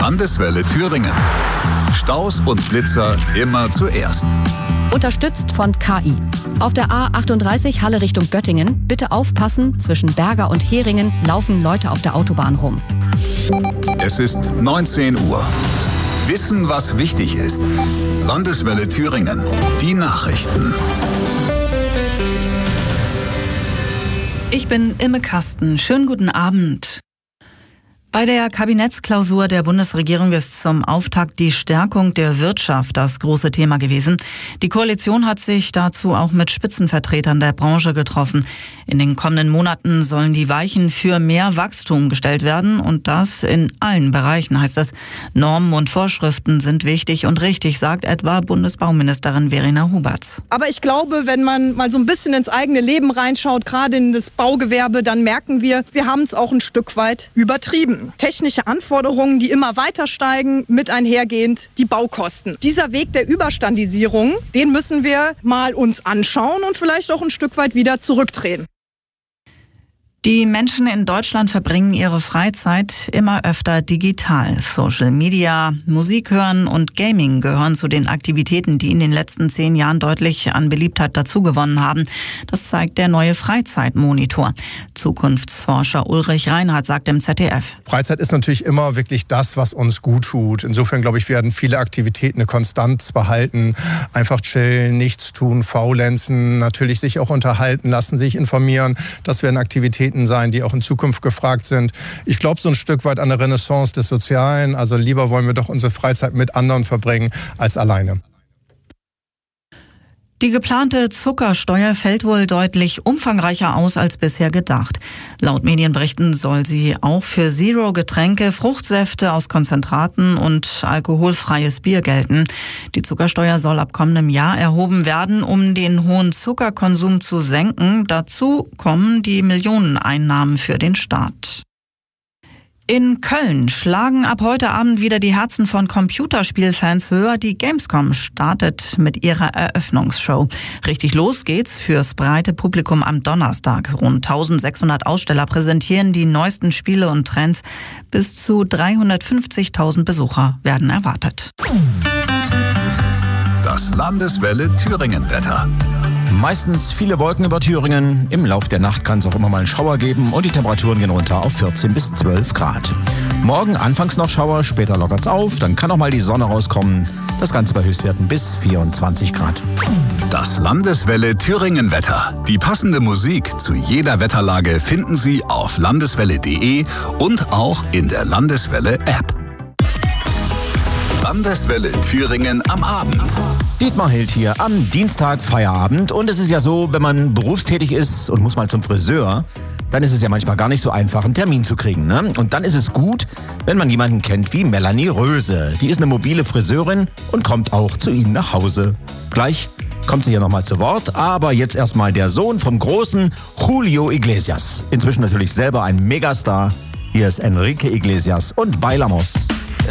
Landeswelle Thüringen. Staus und Blitzer immer zuerst. Unterstützt von KI. Auf der A38 Halle Richtung Göttingen. Bitte aufpassen, zwischen Berger und Heringen laufen Leute auf der Autobahn rum. Es ist 19 Uhr. Wissen, was wichtig ist. Landeswelle Thüringen. Die Nachrichten. Ich bin Imme Kasten. Schönen guten Abend. Bei der Kabinettsklausur der Bundesregierung ist zum Auftakt die Stärkung der Wirtschaft das große Thema gewesen. Die Koalition hat sich dazu auch mit Spitzenvertretern der Branche getroffen. In den kommenden Monaten sollen die Weichen für mehr Wachstum gestellt werden und das in allen Bereichen, heißt es. Normen und Vorschriften sind wichtig und richtig, sagt etwa Bundesbauministerin Verena Huberts. Aber ich glaube, wenn man mal so ein bisschen ins eigene Leben reinschaut, gerade in das Baugewerbe, dann merken wir haben es auch ein Stück weit übertrieben. Technische Anforderungen, die immer weiter steigen, mit einhergehend die Baukosten. Dieser Weg der Überstandisierung, den müssen wir mal uns anschauen und vielleicht auch ein Stück weit wieder zurückdrehen. Die Menschen in Deutschland verbringen ihre Freizeit immer öfter digital. Social Media, Musik hören und Gaming gehören zu den Aktivitäten, die in den letzten 10 Jahren deutlich an Beliebtheit dazugewonnen haben. Das zeigt der neue Freizeitmonitor. Zukunftsforscher Ulrich Reinhardt sagt im ZDF. Freizeit ist natürlich immer wirklich das, was uns gut tut. Insofern, glaube ich, werden viele Aktivitäten eine Konstanz behalten. Einfach chillen, nichts tun, faulenzen, natürlich sich auch unterhalten lassen, sich informieren. Das werden Aktivitäten sein, die auch in Zukunft gefragt sind. Ich glaube so ein Stück weit an eine Renaissance des Sozialen. Also lieber wollen wir doch unsere Freizeit mit anderen verbringen als alleine. Die geplante Zuckersteuer fällt wohl deutlich umfangreicher aus als bisher gedacht. Laut Medienberichten soll sie auch für Zero-Getränke, Fruchtsäfte aus Konzentraten und alkoholfreies Bier gelten. Die Zuckersteuer soll ab kommendem Jahr erhoben werden, um den hohen Zuckerkonsum zu senken. Dazu kommen die Millioneneinnahmen für den Staat. In Köln schlagen ab heute Abend wieder die Herzen von Computerspielfans höher. Die Gamescom startet mit ihrer Eröffnungsshow. Richtig los geht's fürs breite Publikum am Donnerstag. Rund 1600 Aussteller präsentieren die neuesten Spiele und Trends. Bis zu 350.000 Besucher werden erwartet. Das Landeswelle Thüringen-Wetter. Meistens viele Wolken über Thüringen. Im Lauf der Nacht kann es auch immer mal einen Schauer geben und die Temperaturen gehen runter auf 14 bis 12 Grad. Morgen anfangs noch Schauer, später lockert's auf, dann kann auch mal die Sonne rauskommen. Das Ganze bei Höchstwerten bis 24 Grad. Das Landeswelle Thüringen-Wetter. Die passende Musik zu jeder Wetterlage finden Sie auf landeswelle.de und auch in der Landeswelle-App. Landeswelle Thüringen am Abend. Dietmar Hild hier am Dienstag Feierabend. Und es ist ja so, wenn man berufstätig ist und muss mal zum Friseur, dann ist es ja manchmal gar nicht so einfach, einen Termin zu kriegen, ne? Und dann ist es gut, wenn man jemanden kennt wie Melanie Röse. Die ist eine mobile Friseurin und kommt auch zu Ihnen nach Hause. Gleich kommt sie hier nochmal zu Wort, aber jetzt erstmal der Sohn vom großen Julio Iglesias. Inzwischen natürlich selber ein Megastar. Hier ist Enrique Iglesias und Bailamos.